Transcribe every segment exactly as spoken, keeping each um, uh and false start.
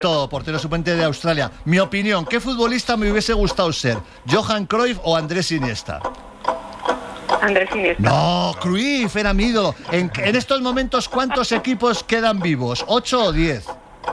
Portero suplente de Australia. Mi opinión, ¿qué futbolista me hubiese gustado ser? ¿Johan Cruyff o Andrés Iniesta? Andrés Iniesta. No, Cruyff era mi ídolo. En, en estos momentos, ¿cuántos equipos quedan vivos? ¿Ocho o diez?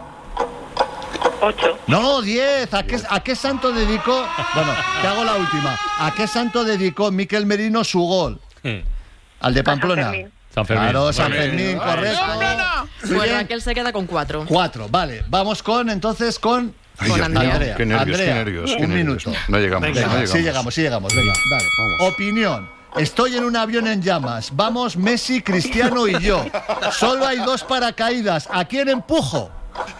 Ocho. No, diez. ¿A qué, ¿A qué santo dedicó? Bueno, te hago la última. ¿A qué santo dedicó Miquel Merino su gol? Al de Pamplona. San Fermín. Claro, San Fermín, correcto. Pues Raquel se queda con cuatro. Cuatro, vale. Vamos con, entonces, con... Ay, con Andrea. Andrea. Qué nervios, Andrea, qué nervios, qué un nervios. minuto. No llegamos, Venga, no llegamos. Sí llegamos, sí llegamos. Venga, dale. Vamos. Opinión. Estoy en un avión en llamas. Vamos Messi, Cristiano y yo. Solo hay dos paracaídas. ¿A quién empujo?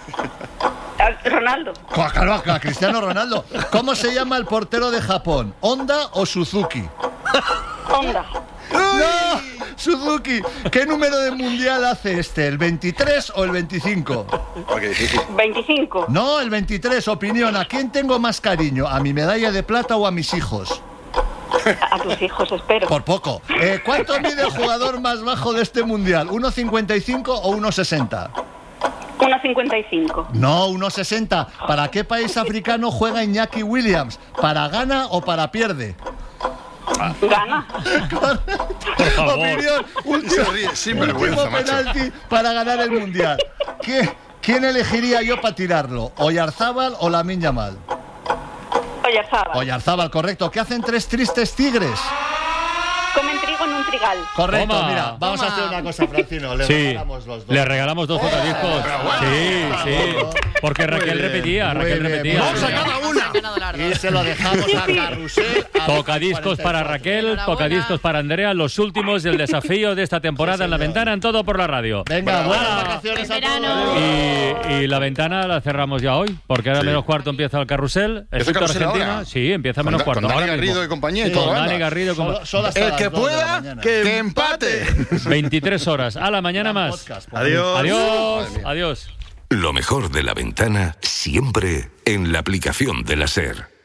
A Ronaldo. Claro, a Cristiano Ronaldo. ¿Cómo se llama el portero de Japón? ¿Honda o Suzuki? Honda. ¡No! Suzuki. ¿Qué número de mundial hace este? ¿El veintitrés o el veinticinco? veinticinco. No, el veintitrés. Opinión. ¿A quién tengo más cariño? ¿A mi medalla de plata o a mis hijos? A, a tus hijos, espero. Por poco. Eh, ¿Cuánto mide el jugador más bajo de este mundial? ¿uno cincuenta y cinco o uno sesenta? uno cincuenta y cinco. No, uno sesenta. ¿Para qué país africano juega Iñaki Williams? ¿Para gana o para pierde? Gana. Por favor. Opinión. Último, Sin vergüenza, último macho. penalti para ganar el mundial. ¿Qué, ¿Quién elegiría yo para tirarlo? ¿Oyarzábal o Lamine Yamal? Oyarzábal. Oyarzábal, correcto. ¿Qué hacen tres tristes tigres? Comen trigo en un trigal. Correcto, Toma. mira, vamos Toma. a hacer una cosa, Francino. Le Sí, regalamos los dos. le regalamos dos tocadiscos. Sí, sí. Porque Raquel repetía, muy Raquel bien. repetía. Vamos a Sí. cada una. Ganado las Y dos. se lo dejamos a Carrusel. a Tocadiscos para cuarenta y Raquel, Enhorabuena. tocadiscos para Andrea, los últimos del desafío de esta temporada en La Ventana, en Todo por la Radio. cuatro. Venga, buenas Ah. vacaciones a En todos. verano. Y, y La Ventana la cerramos ya hoy, porque ahora Sí. menos cuarto empieza el carrusel. ¿Empieza el Egipto, carrusel Argentina. ahora? Sí, empieza Con menos Da- cuarto. con Dani ahora Garrido mismo. y compañía y Sí. todo. Con anda. Dani Garrido. como- Solo, solo hasta El las que dos de la pueda, mañana. que, que empate. veintitrés horas. A la mañana Gran más. podcast, por Adiós. Adiós. Madre mía. Adiós. Lo mejor de La Ventana siempre en la aplicación de la SER.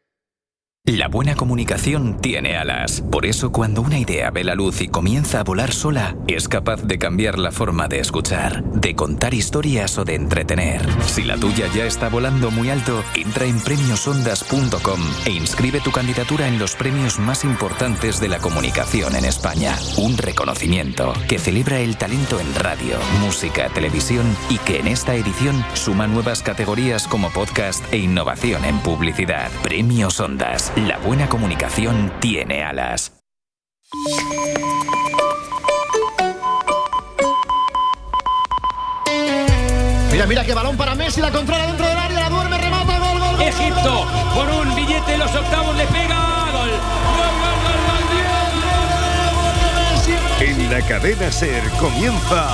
La buena comunicación tiene alas. Por eso, cuando una idea ve la luz y comienza a volar sola, es capaz de cambiar la forma de escuchar, de contar historias o de entretener. Si la tuya ya está volando muy alto, entra en premios ondas punto com e inscribe tu candidatura en los premios más importantes de la comunicación en España. Un reconocimiento que celebra el talento en radio, música, televisión y que en esta edición suma nuevas categorías como podcast e innovación en publicidad. Premios Ondas. La buena comunicación tiene alas. Mira, mira qué balón para Messi, la controla dentro del área, la duerme, remata, gol, gol, gol. Egipto, con un billete en los octavos le pega. Gol. Gol, gol, gol, gol, gol. En la cadena SER comienza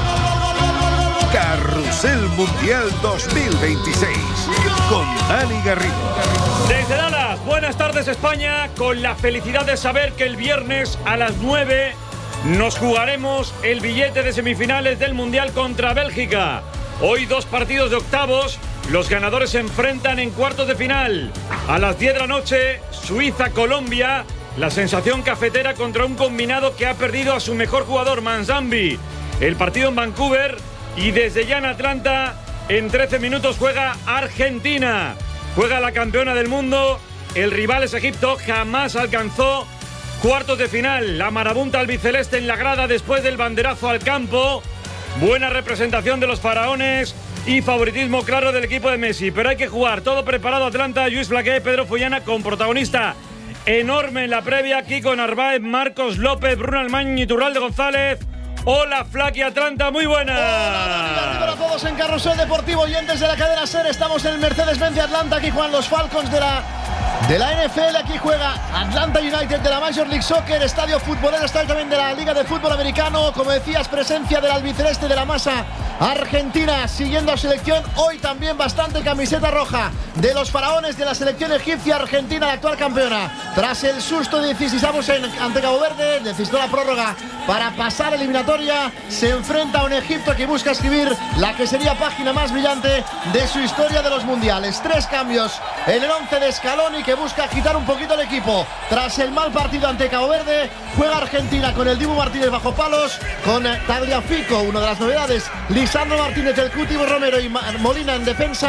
Carrusel Mundial dos mil veintiséis con Dani Garrido. Desde Dallas, buenas tardes España, con la felicidad de saber que el viernes a las nueve nos jugaremos el billete de semifinales del Mundial contra Bélgica. Hoy dos partidos de octavos, los ganadores se enfrentan en cuartos de final. A las diez de la noche, Suiza-Colombia, la sensación cafetera contra un combinado que ha perdido a su mejor jugador, Manzambi. El partido en Vancouver y desde ya en Atlanta, en trece minutos juega Argentina. Juega la campeona del mundo, el rival es Egipto, jamás alcanzó cuartos de final. La marabunta albiceleste en la grada después del banderazo al campo. Buena representación de los faraones y favoritismo claro del equipo de Messi. Pero hay que jugar, todo preparado Atlanta, Lluís Flaqué, Pedro Fullana con protagonista enorme en la previa, Kiko Narváez, Marcos López, Bruno Almañ y Turralde González. Hola, Flaqui Atlanta, muy buena. Hola, para todos en Carrusel Deportivo y antes de la cadena SER estamos en el Mercedes-Benz de Atlanta. Aquí juegan los Falcons de la, de la N F L. Aquí juega Atlanta United de la Major League Soccer. Estadio futbolero está también de la Liga de Fútbol Americano. Como decías, presencia del albiceleste de la masa argentina siguiendo a selección. Hoy también bastante camiseta roja de los faraones de la selección egipcia. Argentina, la actual campeona. Tras el susto de dieciséis en, ante Cabo Verde, necesitó la prórroga para pasar eliminatoria. Se enfrenta a un Egipto que busca escribir la que sería página más brillante de su historia de los mundiales. Tres cambios en el once de Scaloni, que busca agitar un poquito el equipo. Tras el mal partido ante Cabo Verde, juega Argentina con el Dibu Martínez bajo palos, con Tagliafico, una de las novedades, Lisandro Martínez, el Cuti Romero y Molina en defensa.